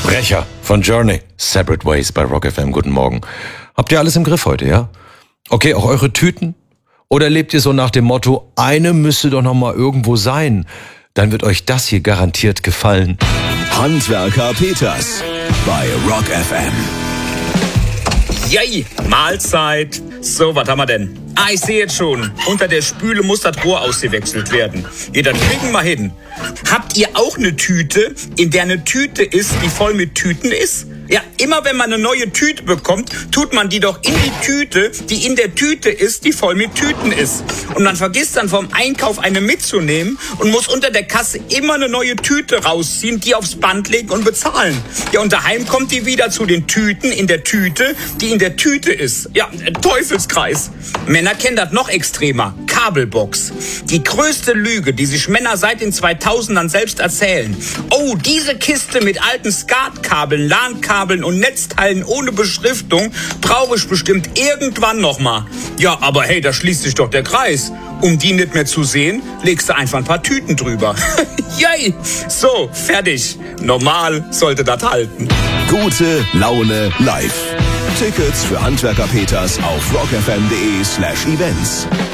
Brecher von Journey. Separate Ways bei Rock FM. Guten Morgen. Habt ihr alles im Griff heute, ja? Okay, auch eure Tüten? Oder lebt ihr so nach dem Motto, eine müsste doch noch mal irgendwo sein? Dann wird euch das hier garantiert gefallen. Handwerker Peters bei Rock FM. Yay, Mahlzeit. So, was haben wir denn? Ich sehe jetzt schon. Unter der Spüle muss das Rohr ausgewechselt werden. Ja, das kriegen wir hin. Habt ihr auch eine Tüte, in der eine Tüte ist, die voll mit Tüten ist? Ja, immer wenn man eine neue Tüte bekommt, tut man die doch in die Tüte, die in der Tüte ist, die voll mit Tüten ist. Und man vergisst dann vom Einkauf eine mitzunehmen und muss unter der Kasse immer eine neue Tüte rausziehen, die aufs Band legen und bezahlen. Ja, und daheim kommt die wieder zu den Tüten in der Tüte, die in der Tüte ist. Ja, Teufelskreis. Männer kennen das noch extremer. Kabelbox. Die größte Lüge, die sich Männer seit den 2000ern selbst erzählen. Oh, diese Kiste mit alten Skatkabeln, LAN-Kabeln und Netzteilen ohne Beschriftung brauche ich bestimmt irgendwann noch mal. Ja, aber hey, da schließt sich doch der Kreis. Um die nicht mehr zu sehen, legst du einfach ein paar Tüten drüber. Yay! So, fertig. Normal sollte das halten. Gute Laune live. Tickets für Handwerker Peters auf rockfm.de/events.